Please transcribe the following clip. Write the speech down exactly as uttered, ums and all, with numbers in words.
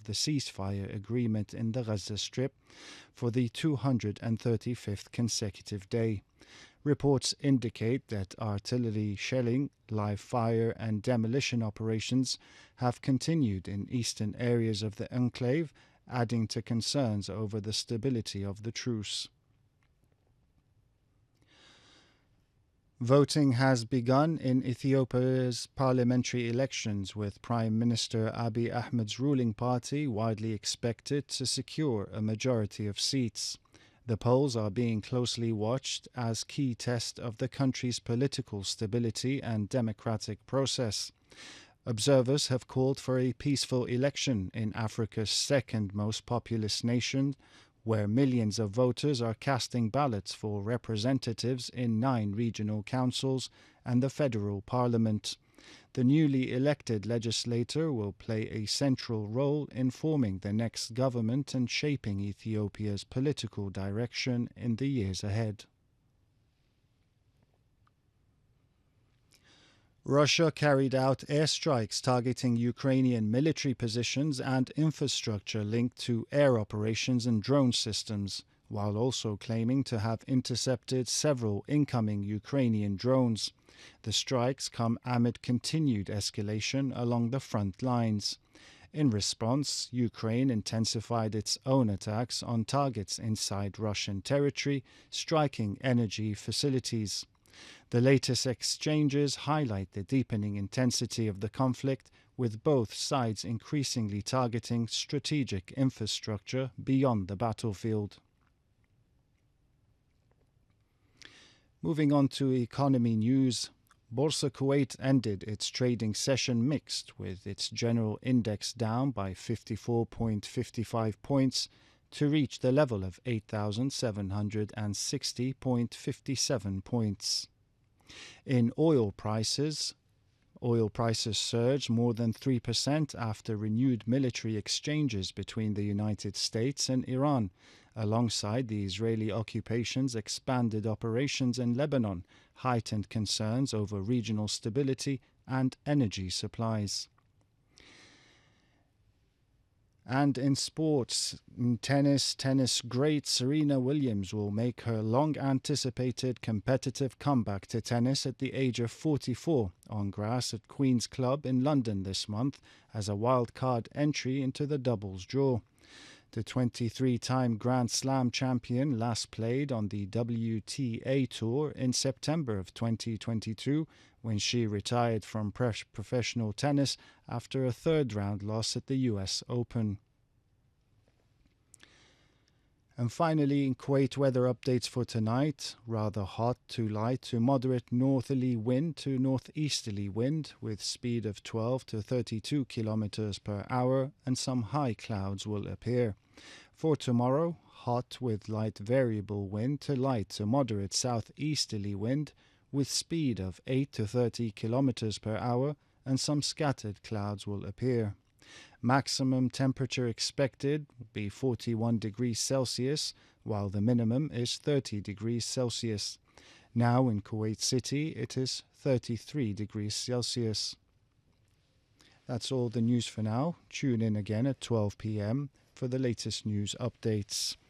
the ceasefire agreement in the Gaza Strip for the two hundred thirty-fifth consecutive day. Reports indicate that artillery shelling, live fire and demolition operations have continued in eastern areas of the enclave, adding to concerns over the stability of the truce. Voting has begun in Ethiopia's parliamentary elections, with Prime Minister Abiy Ahmed's ruling party widely expected to secure a majority of seats. The polls are being closely watched as key test of the country's political stability and democratic process. Observers have called for a peaceful election in Africa's second most populous nation, where millions of voters are casting ballots for representatives in nine regional councils and the federal parliament. The newly elected legislator will play a central role in forming the next government and shaping Ethiopia's political direction in the years ahead. Russia carried out airstrikes targeting Ukrainian military positions and infrastructure linked to air operations and drone systems, while also claiming to have intercepted several incoming Ukrainian drones. The strikes come amid continued escalation along the front lines. In response, Ukraine intensified its own attacks on targets inside Russian territory, striking energy facilities. The latest exchanges highlight the deepening intensity of the conflict, with both sides increasingly targeting strategic infrastructure beyond the battlefield. Moving on to economy news, Borsa Kuwait ended its trading session mixed, with its general index down by fifty-four point five five points to reach the level of eight thousand seven hundred sixty point five seven points. In oil prices, oil prices surged more than three percent after renewed military exchanges between the United States and Iran, alongside the Israeli occupation's expanded operations in Lebanon, heightened concerns over regional stability and energy supplies. And in sports, in tennis, tennis great Serena Williams will make her long-anticipated competitive comeback to tennis at the age of forty-four on grass at Queen's Club in London this month as a wild-card entry into the doubles draw. The twenty-three-time Grand Slam champion last played on the W T A Tour in September of twenty twenty-two, when she retired from professional tennis after a third-round loss at the U S Open. And finally, in Kuwait, weather updates for tonight. Rather hot to light to moderate northerly wind to northeasterly wind with speed of twelve to thirty-two kilometers per hour, and some high clouds will appear. For tomorrow, hot with light variable wind to light to moderate southeasterly wind with speed of eight to thirty kilometers per hour, and some scattered clouds will appear. Maximum temperature expected will be forty-one degrees Celsius, while the minimum is thirty degrees Celsius. Now in Kuwait City, it is thirty-three degrees Celsius. That's all the news for now. Tune in again at twelve p m for the latest news updates.